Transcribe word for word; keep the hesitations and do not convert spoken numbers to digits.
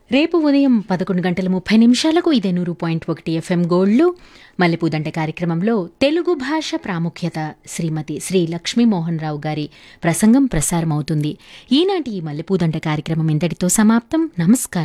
రేపు ఉదయం పదకొండు గంటల ముప్పై నిమిషాలకు ఇదే నూరు పాయింట్ ఒకటి ఎఫ్ఎం గోల్డ్లు మల్లెపూదండ కార్యక్రమంలో తెలుగు భాష ప్రాముఖ్యత శ్రీమతి శ్రీ లక్ష్మీమోహన్ రావు గారి ప్రసంగం ప్రసారమవుతుంది. ఈనాటి ఈ మల్లెపూదండ కార్యక్రమం ఇంతటితో సమాప్తం. నమస్కారం.